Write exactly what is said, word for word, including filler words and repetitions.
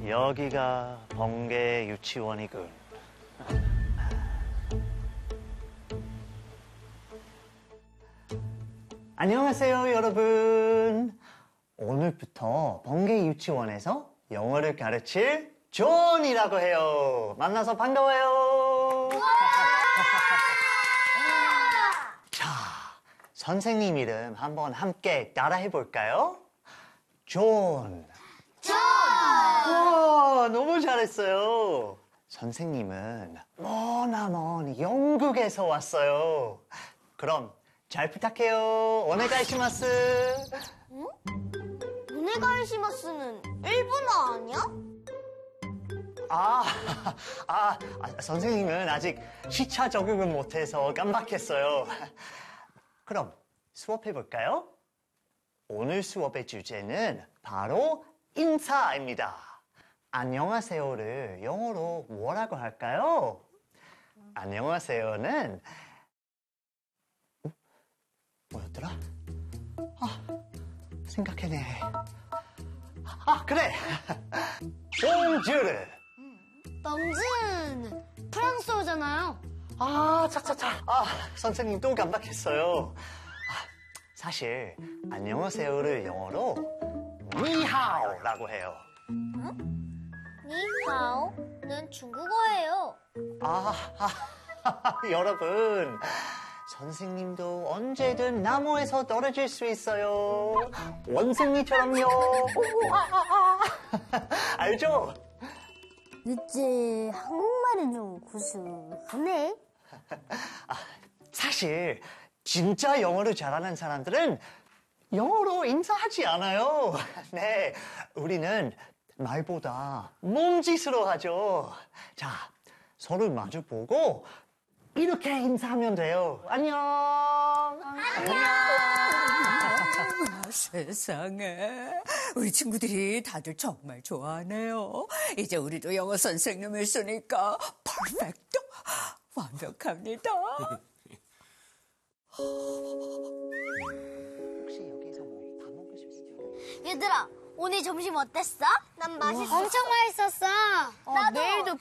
여기가 번개 유치원이군. 안녕하세요, 여러분. 오늘부터 번개 유치원에서 영어를 가르칠 존이라고 해요. 만나서 반가워요. 자, 선생님 이름 한번 함께 따라해 볼까요? 존. 존! 와, 너무 잘했어요. 선생님은 머나먼 영국에서 왔어요. 그럼 잘 부탁해요. 오네가이시마스. 응? 오네가이시마스는 일본어 아니야? 아, 아, 아, 선생님은 아직 시차 적응을 못해서 깜빡했어요. 그럼 수업해 볼까요? 오늘 수업의 주제는 바로 인사입니다. 안녕하세요를 영어로 뭐라고 할까요? 안녕하세요는 어? 뭐였더라? 아, 생각해내. 아, 그래! 봉주르! 멍즈는 프랑스어잖아요. 아, 차차차. 아, 선생님 또 깜빡했어요. 아, 사실 안녕하세요를 영어로 니하오라고 해요. 니하오는 중국어예요. 아, 아 여러분. 선생님도 언제든 나무에서 떨어질 수 있어요. 원숭이처럼요. 아, 아, 아. 알죠? 늦지 한국말이 좀 구수하네. 아, 사실 진짜 영어를 잘하는 사람들은 영어로 인사하지 않아요. 네, 우리는 말보다 몸짓으로 하죠. 자, 서로 마주보고 이렇게 인사하면 돼요. 안녕. 안녕. 세상에, 우리 친구들이 다들 정말 좋아하네요. 이제 우리도 영어 선생님을 쓰니까 퍼펙트, 완벽합니다. 혹시 여기서 뭐 밥 먹고 싶으세요? 얘들아, 오늘 점심 어땠어? 난 맛있었어. 엄청 맛있었어. 나도. 내일도